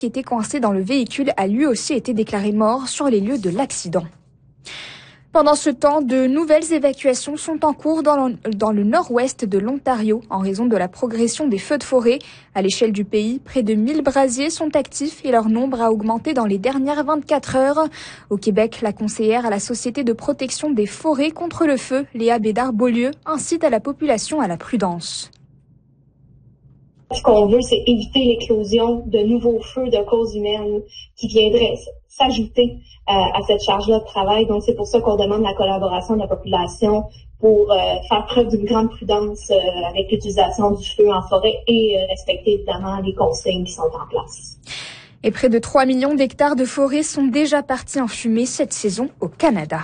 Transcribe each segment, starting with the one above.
qui était coincé dans le véhicule a lui aussi été déclaré mort sur les lieux de l'accident. Pendant ce temps, de nouvelles évacuations sont en cours dans le nord-ouest de l'Ontario en raison de la progression des feux de forêt. À l'échelle du pays, près de 1000 brasiers sont actifs et leur nombre a augmenté dans les dernières 24 heures. Au Québec, la conseillère à la Société de protection des forêts contre le feu, Léa Bédard-Beaulieu, incite à la population à la prudence. Ce qu'on veut, c'est éviter l'éclosion de nouveaux feux de cause humaine qui viendraient s'ajouter à cette charge-là de travail. Donc, c'est pour ça qu'on demande la collaboration de la population pour faire preuve d'une grande prudence avec l'utilisation du feu en forêt et respecter évidemment les consignes qui sont en place. Et près de 3 millions d'hectares de forêt sont déjà partis en fumée cette saison au Canada.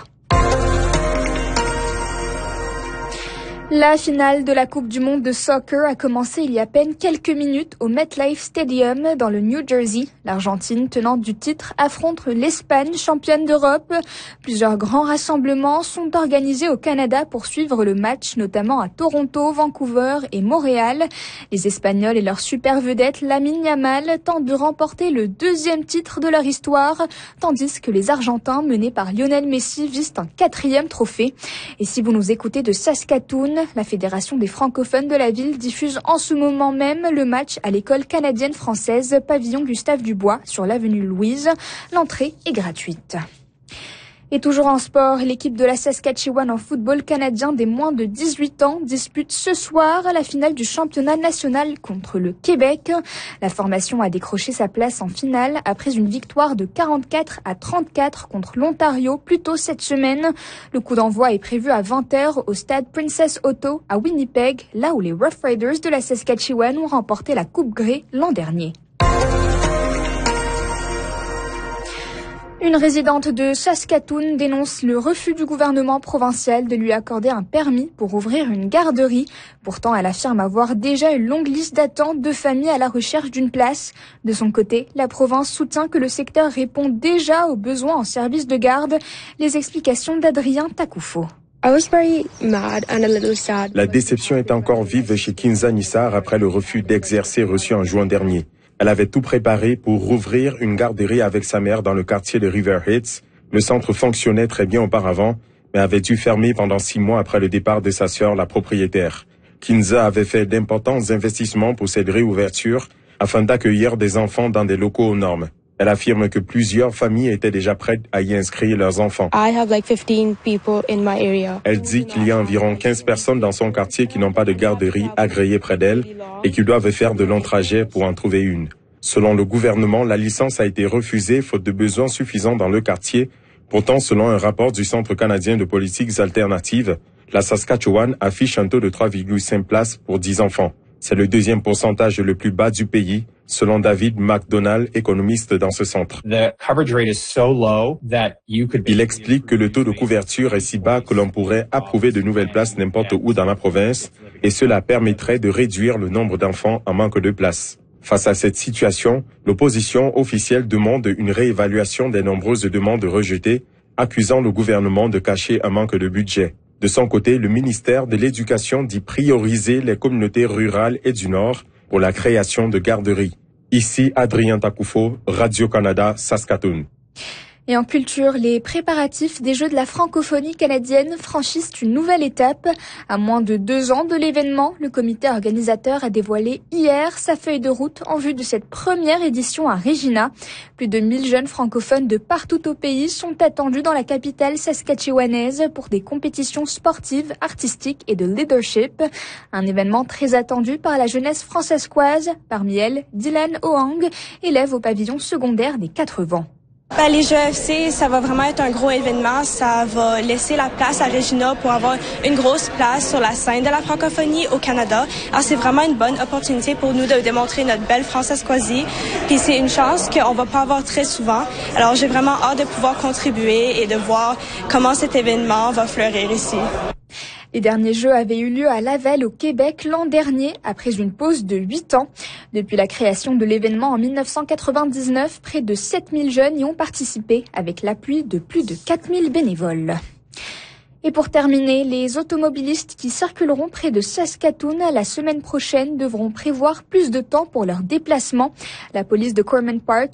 La finale de la Coupe du monde de soccer a commencé il y a à peine quelques minutes au MetLife Stadium dans le New Jersey. L'Argentine, tenante du titre, affronte l'Espagne, championne d'Europe. Plusieurs grands rassemblements sont organisés au Canada pour suivre le match, notamment à Toronto, Vancouver et Montréal. Les Espagnols et leur super vedette Lamine Yamal tentent de remporter le 2e titre de leur histoire, tandis que les Argentins, menés par Lionel Messi, visent un 4e trophée. Et si vous nous écoutez de Saskatoon, la Fédération des francophones de la ville diffuse en ce moment même le match à l'école canadienne-française Pavillon Gustave Dubois sur l'avenue Louise. L'entrée est gratuite. Et toujours en sport, l'équipe de la Saskatchewan en football canadien des moins de 18 ans dispute ce soir la finale du championnat national contre le Québec. La formation a décroché sa place en finale après une victoire de 44-34 contre l'Ontario plus tôt cette semaine. Le coup d'envoi est prévu à 20h au stade Princess Auto à Winnipeg, là où les Rough Riders de la Saskatchewan ont remporté la Coupe Grey l'an dernier. Une résidente de Saskatoon dénonce le refus du gouvernement provincial de lui accorder un permis pour ouvrir une garderie. Pourtant, elle affirme avoir déjà une longue liste d'attente de familles à la recherche d'une place. De son côté, la province soutient que le secteur répond déjà aux besoins en service de garde. Les explications d'Adrien Takoufo. La déception est encore vive chez Kinza Nissar après le refus d'exercer reçu en juin dernier. Elle avait tout préparé pour rouvrir une garderie avec sa mère dans le quartier de River Heights. Le centre fonctionnait très bien auparavant, mais avait dû fermer pendant 6 mois après le départ de sa sœur, la propriétaire. Kinza avait fait d'importants investissements pour cette réouverture afin d'accueillir des enfants dans des locaux aux normes. Elle affirme que plusieurs familles étaient déjà prêtes à y inscrire leurs enfants. Elle dit qu'il y a environ 15 personnes dans son quartier qui n'ont pas de garderie agréée près d'elle et qui doivent faire de longs trajets pour en trouver une. Selon le gouvernement, la licence a été refusée faute de besoins suffisants dans le quartier. Pourtant, selon un rapport du Centre canadien de politiques alternatives, la Saskatchewan affiche un taux de 3,5 places pour 10 enfants. C'est le 2e pourcentage le plus bas du pays, selon David McDonald, économiste dans ce centre. Il explique que le taux de couverture est si bas que l'on pourrait approuver de nouvelles places n'importe où dans la province, et cela permettrait de réduire le nombre d'enfants en manque de place. Face à cette situation, l'opposition officielle demande une réévaluation des nombreuses demandes rejetées, accusant le gouvernement de cacher un manque de budget. De son côté, le ministère de l'Éducation dit prioriser les communautés rurales et du Nord pour la création de garderies. Ici, Adrien Takoufo, Radio-Canada, Saskatoon. Et en culture, les préparatifs des Jeux de la francophonie canadienne franchissent une nouvelle étape. À moins de 2 ans de l'événement, le comité organisateur a dévoilé hier sa feuille de route en vue de cette première édition à Regina. Plus de 1000 jeunes francophones de partout au pays sont attendus dans la capitale saskatchewanaise pour des compétitions sportives, artistiques et de leadership. Un événement très attendu par la jeunesse francescoise, parmi elles Dylan Hoang, élève au pavillon secondaire des 4 Vents. Les Jeux FC, ça va vraiment être un gros événement. Ça va laisser la place à Regina pour avoir une grosse place sur la scène de la francophonie au Canada. Alors, c'est vraiment une bonne opportunité pour nous de démontrer notre belle francescoisie. Puis c'est une chance qu'on va pas avoir très souvent. Alors, j'ai vraiment hâte de pouvoir contribuer et de voir comment cet événement va fleurir ici. Les derniers Jeux avaient eu lieu à Laval, au Québec, l'an dernier, après une pause de 8 ans. Depuis la création de l'événement en 1999, près de 7000 jeunes y ont participé, avec l'appui de plus de 4000 bénévoles. Et pour terminer, les automobilistes qui circuleront près de Saskatoon la semaine prochaine devront prévoir plus de temps pour leur déplacement. La police de Corman Park